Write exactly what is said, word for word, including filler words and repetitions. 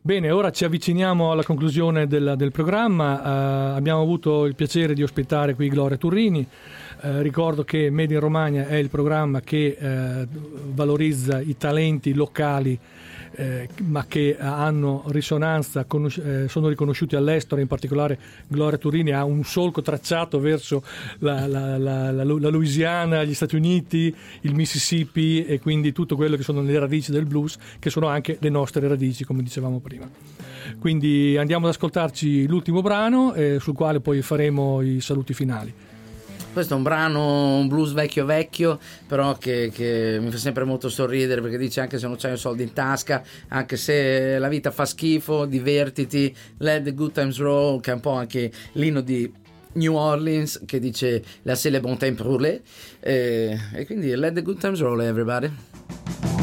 Bene, ora ci avviciniamo alla conclusione del, del programma. Uh, abbiamo avuto il piacere di ospitare qui Gloria Turrini. Uh, ricordo che Made in Romagna è il programma che uh, valorizza i talenti locali, eh, ma che hanno risonanza, conosci- eh, sono riconosciuti all'estero. In particolare Gloria Turrini ha un solco tracciato verso la, la, la, la, la Louisiana, gli Stati Uniti, il Mississippi, e quindi tutto quello che sono le radici del blues, che sono anche le nostre radici, come dicevamo prima. Quindi andiamo ad ascoltarci l'ultimo brano, eh, sul quale poi faremo i saluti finali. Questo è un brano, un blues vecchio vecchio, però che, che mi fa sempre molto sorridere, perché dice: anche se non c'hai un soldo in tasca, anche se la vita fa schifo, divertiti, let the good times roll, che è un po' anche l'inno di New Orleans, che dice la c'est le bon temps roulé, e, e quindi let the good times roll, everybody.